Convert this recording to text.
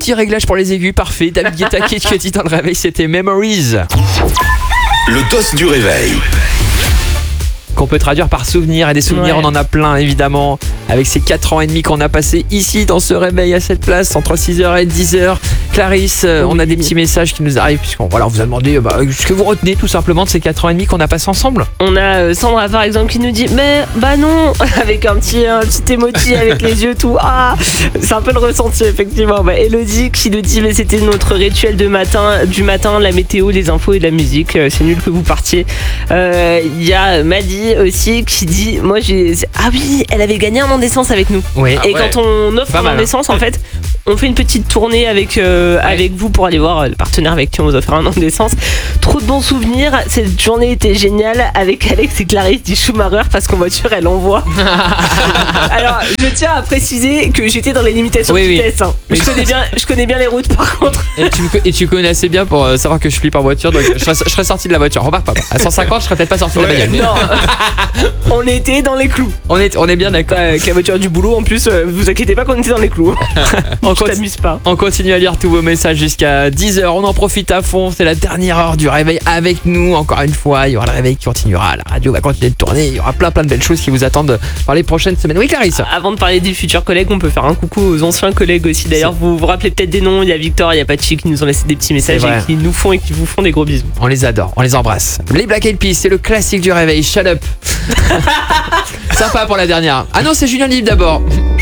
petit réglage pour les aigus, parfait. David Guetta, Kid Cudi dans le réveil, c'était Memories. Le dos du réveil. Qu'on peut traduire par souvenir, et des souvenirs on en a plein évidemment, avec ces 4 ans et demi qu'on a passé ici dans ce réveil à cette place entre 6h et 10h. Clarisse, on a des petits messages qui nous arrivent puisqu'on vous a demandé ce que vous retenez tout simplement de ces 4 ans et demi qu'on a passé ensemble. On a Sandra par exemple qui nous dit mais bah non avec un petit émoji avec les yeux tout. Ah, c'est un peu le ressenti effectivement. Elodie qui nous dit mais c'était notre rituel du matin, la météo, les infos et la musique. C'est nul que vous partiez. Il y a Maddy aussi qui dit moi elle avait gagné un an d'essence avec nous. Oui. Et quand on offre un an d'essence en fait on fait une petite tournée avec vous pour aller voir le partenaire avec qui on vous offre un an d'essence. Trop de bons souvenirs. Cette journée était géniale avec Alex et Clarisse du Schumacher parce qu'en voiture elle envoie. Alors je tiens à préciser que j'étais dans les limitations de vitesse. Hein. Je connais bien les routes par contre. Et tu connais assez bien pour savoir que je flippe en voiture, donc je serais sorti de la voiture. Remarque pas. À 150 je serais peut-être pas sorti de la bagnole. Non. On était dans les clous. On est bien d'accord. Avec la voiture du boulot en plus, vous inquiétez pas qu'on était dans les clous. Je t'amuse pas. On continue à lire tous vos messages jusqu'à 10h. On en profite à fond. C'est la dernière heure du réveil avec nous. Encore une fois, il y aura le réveil qui continuera. La radio va continuer de tourner. Il y aura plein de belles choses qui vous attendent dans les prochaines semaines. Oui, Clarisse. Avant de parler des futurs collègues, on peut faire un coucou aux anciens collègues aussi. D'ailleurs, vous vous rappelez peut-être des noms. Il y a Victor, il y a Pachi qui nous ont laissé des petits messages et qui nous font et qui vous font des gros bisous. On les adore, on les embrasse. Les Black Eyed Peas, c'est le classique du réveil. Shut up. Sympa pour la dernière. Ah non, c'est Julien Libre d'abord.